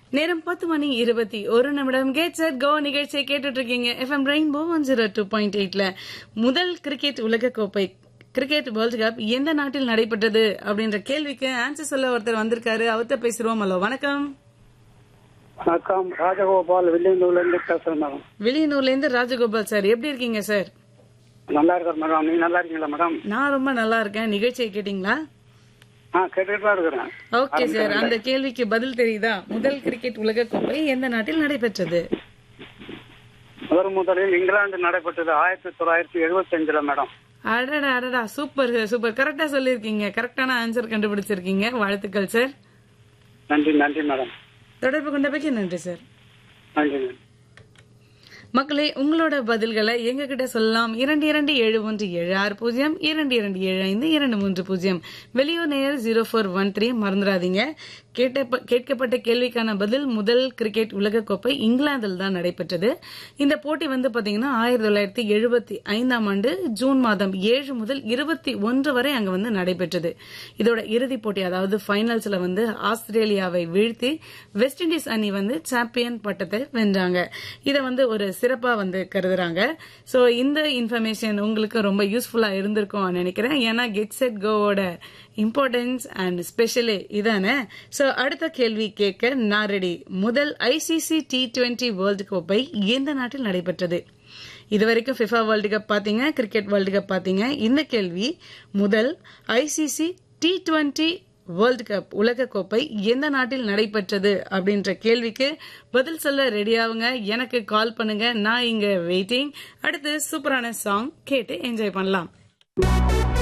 நேரம் 10:21 gate set go நிகழ்ச்சியை கேட்டுட்டு இருக்கீங்க. FM ரெயின்போ 102.8ல முதல் கிரிக்கெட் உலக கோப்பை கிரிக்கெட் வேர்ல்ட் கப் எந்த நாட்டில் நடைபெற்றது அப்படின்ற கேள்விக்கு ஆன்சர் சொல்ல ஒருத்தர் வந்திருக்காரு. அவர்கிட்ட பேசுறோம். ஹலோ, வணக்கம். வணக்கம், ராஜகோபால் வில்லியனூர்ல இருந்து பேசுறேன் மேடம். வில்லியனூர்ல இருந்து ராஜகோபால் சார், எப்படி இருக்கீங்க சார்? நல்லா இருக்கேன் மேடம். நீங்க நல்லா இருக்கீங்களா மேடம்? நான் ரொம்ப நல்லா இருக்கேன். நிகழ்ச்சியை கேட்டீங்களா? கேட்டுட்டு தான் இருக்கிறேன். ஓகே சார், அந்த கேள்விக்கு பதில் தெரியுதா? முதல் கிரிக்கெட் உலக கோப்பை எந்த நாட்டில் நடைபெற்றது? முதலில் இங்கிலாந்து நடைபெற்றது 1975 மேடம். அடடா அடடா, சூப்பர் சூப்பர், கரெக்டா சொல்லிருக்கீங்க. கரெக்டான ஆன்சர் கண்டுபிடிச்சிருக்கீங்க. வாழ்த்துக்கள் சார். நன்றி நன்றி மேடம். தொடர்பு கொண்டமைக்கு நன்றி சார். நன்றி மேடம். மக்களே, உங்களோட பதில்களை எங்க கிட்ட சொல்லலாம். 227176 22275230. வெளியூர் நேயர் 0413. மறந்துடாதீங்க, கேட்கப்பட்ட கேள்விக்கான பதில் முதல் கிரிக்கெட் உலக கோப்பை இங்கிலாந்தில் தான் நடைபெற்றது. இந்த போட்டி பாத்தீங்கன்னா 1975 ஜூன் மாதம் 7 முதல் 21 வரை அங்க நடைபெற்றது. இதோட இறுதிப் போட்டி, அதாவது பைனல்ஸ்ல ஆஸ்திரேலியாவை வீழ்த்தி வெஸ்ட் இண்டீஸ் அணி சாம்பியன் பட்டத்தை வென்றாங்க. இதை ஒரு சிறப்பா கருதுறாங்க. சோ இந்த இன்ஃபர்மேஷன் உங்களுக்கு ரொம்ப யூஸ்ஃபுல்லா இருந்திருக்கும் நினைக்கிறேன். ஏன்னா கெட் செட் கோவோட இம்பார்ட்டன்ஸ் அண்ட் ஸ்பெஷலே இதானே. சோ அடுத்த கேள்வி கேட்க நான் ரெடி. முதல் ICC T20 வேர்ல்டு கோப்பை எந்த நாட்டில் நடைபெற்றது? இதுவரைக்கும் FIFA வேர்ல்டு கப் பாத்தீங்க, கிரிக்கெட் வேர்ல்டு கப் பாத்தீங்க. இந்த கேள்வி முதல் ICC T20 வேர்ல்டு கப் உலக கோப்பை எந்த நாட்டில் நடைபெற்றது அப்படின்ற கேள்விக்கு பதில் சொல்ல ரெடியாவுங்க. எனக்கு கால் பண்ணுங்க. நான் இங்க வெயிட்டிங். அடுத்து சூப்பரான சாங் கேட்டு என்ஜாய் பண்ணலாம்.